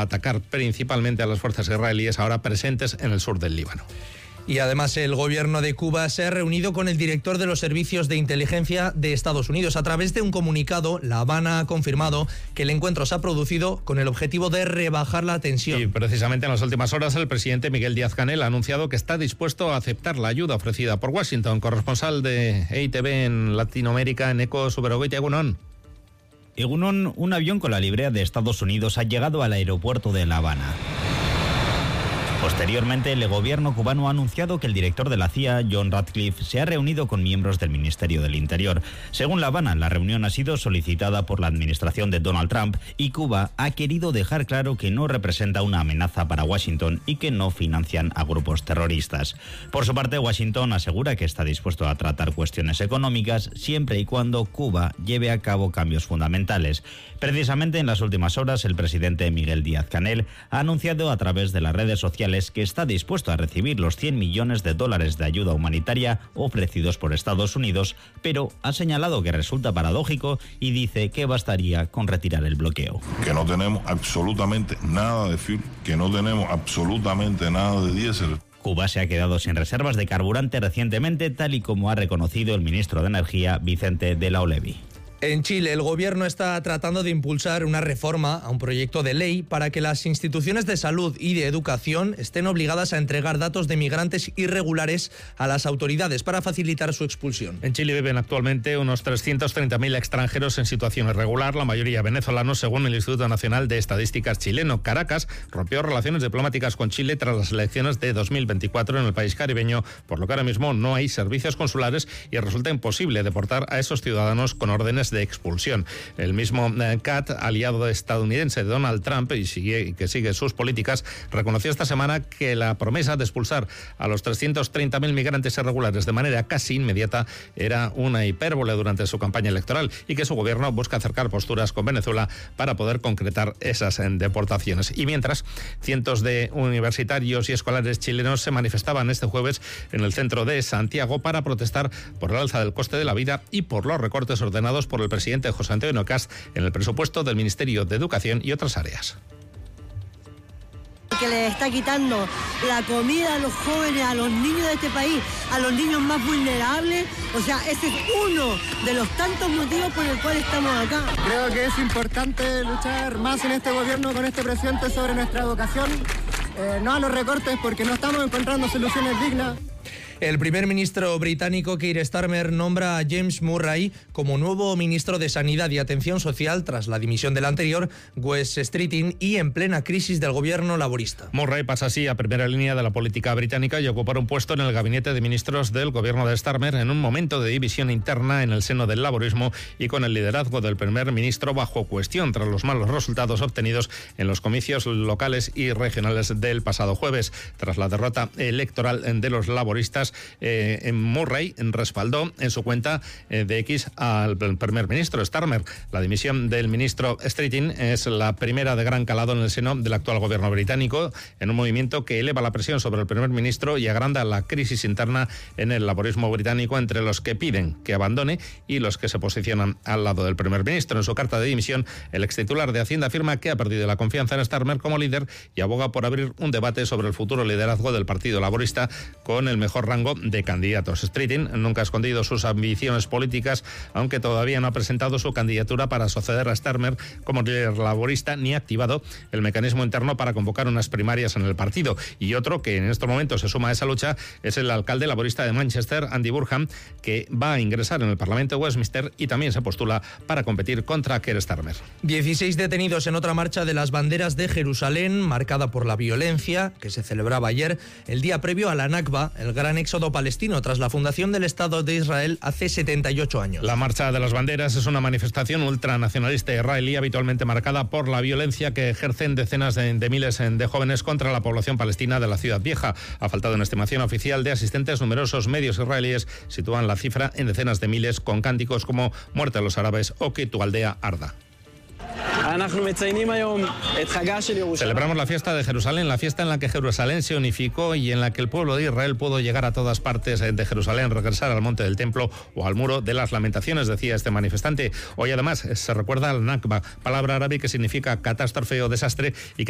a atacar principalmente a las fuerzas israelíes ahora presentes en el sur del Líbano. Y además el gobierno de Cuba se ha reunido con el director de los servicios de inteligencia de Estados Unidos. A través de un comunicado, La Habana ha confirmado que el encuentro se ha producido con el objetivo de rebajar la tensión. Y precisamente en las últimas horas el presidente Miguel Díaz-Canel ha anunciado que está dispuesto a aceptar la ayuda ofrecida por Washington. Corresponsal de EITV en Latinoamérica, en Eco Superogoitia, Egunon. Egunon, un avión con la librea de Estados Unidos ha llegado al aeropuerto de La Habana. Posteriormente, el gobierno cubano ha anunciado que el director de la CIA, John Ratcliffe, se ha reunido con miembros del Ministerio del Interior. Según La Habana, la reunión ha sido solicitada por la administración de Donald Trump y Cuba ha querido dejar claro que no representa una amenaza para Washington y que no financian a grupos terroristas. Por su parte, Washington asegura que está dispuesto a tratar cuestiones económicas siempre y cuando Cuba lleve a cabo cambios fundamentales. Precisamente en las últimas horas, el presidente Miguel Díaz-Canel ha anunciado a través de las redes sociales que está dispuesto a recibir los $100 millones de ayuda humanitaria ofrecidos por Estados Unidos, pero ha señalado que resulta paradójico y dice que bastaría con retirar el bloqueo. Que no tenemos absolutamente nada de fuel, que no tenemos absolutamente nada de diésel. Cuba se ha quedado sin reservas de carburante recientemente, tal y como ha reconocido el ministro de Energía, Vicente de la Olevi. En Chile, el gobierno está tratando de impulsar una reforma a un proyecto de ley para que las instituciones de salud y de educación estén obligadas a entregar datos de migrantes irregulares a las autoridades para facilitar su expulsión. En Chile viven actualmente unos 330.000 extranjeros en situación irregular, la mayoría venezolanos, según el Instituto Nacional de Estadísticas chileno. Caracas rompió relaciones diplomáticas con Chile tras las elecciones de 2024 en el país caribeño, por lo que ahora mismo no hay servicios consulares y resulta imposible deportar a esos ciudadanos con órdenes de expulsión. El mismo CAT, aliado estadounidense de Donald Trump y que sigue sus políticas, reconoció esta semana que la promesa de expulsar a los 330.000 migrantes irregulares de manera casi inmediata era una hipérbole durante su campaña electoral y que su gobierno busca acercar posturas con Venezuela para poder concretar esas deportaciones. Y mientras, cientos de universitarios y escolares chilenos se manifestaban este jueves en el centro de Santiago para protestar por el alza del coste de la vida y por los recortes ordenados por el presidente José Antonio Cast en el presupuesto del Ministerio de Educación y otras áreas. Que le está quitando la comida a los jóvenes, a los niños de este país, a los niños más vulnerables. O sea, ese es uno de los tantos motivos por el cual estamos acá. Creo que es importante luchar más en este gobierno con este presidente sobre nuestra educación, no a los recortes, porque no estamos encontrando soluciones dignas. El primer ministro británico Keir Starmer nombra a James Murray como nuevo ministro de Sanidad y Atención Social tras la dimisión del anterior, Wes Streeting, y en plena crisis del gobierno laborista. Murray pasa así a primera línea de la política británica y ocupará un puesto en el gabinete de ministros del gobierno de Starmer en un momento de división interna en el seno del laborismo y con el liderazgo del primer ministro bajo cuestión tras los malos resultados obtenidos en los comicios locales y regionales del pasado jueves. Tras la derrota electoral de los laboristas, Murray respaldó en su cuenta de X al primer ministro Starmer. La dimisión del ministro Streeting es la primera de gran calado en el seno del actual gobierno británico, en un movimiento que eleva la presión sobre el primer ministro y agranda la crisis interna en el laborismo británico entre los que piden que abandone y los que se posicionan al lado del primer ministro. En su carta de dimisión, el extitular de Hacienda afirma que ha perdido la confianza en Starmer como líder y aboga por abrir un debate sobre el futuro liderazgo del Partido Laborista con el mejor rango de candidatos. Streeting nunca ha escondido sus ambiciones políticas, aunque todavía no ha presentado su candidatura para suceder a Starmer como líder laborista ni ha activado el mecanismo interno para convocar unas primarias en el partido. Y otro que en estos momentos se suma a esa lucha es el alcalde laborista de Manchester, Andy Burnham, que va a ingresar en el Parlamento de Westminster y también se postula para competir contra Keir Starmer. 16 detenidos en otra marcha de las banderas de Jerusalén, marcada por la violencia, que se celebraba ayer, el día previo a la Nakba, el gran éxodo palestino tras la fundación del Estado de Israel hace 78 años. La marcha de las banderas es una manifestación ultranacionalista israelí habitualmente marcada por la violencia que ejercen decenas de miles de jóvenes contra la población palestina de la Ciudad Vieja. Ha faltado una estimación oficial de asistentes. Numerosos medios israelíes sitúan la cifra en decenas de miles con cánticos como "Muerte a los árabes" o "Que tu aldea arda". Celebramos la fiesta de Jerusalén, la fiesta en la que Jerusalén se unificó y en la que el pueblo de Israel pudo llegar a todas partes de Jerusalén, regresar al monte del templo o al muro de las lamentaciones, decía este manifestante. Hoy además se recuerda al Nakba, palabra árabe que significa catástrofe o desastre y que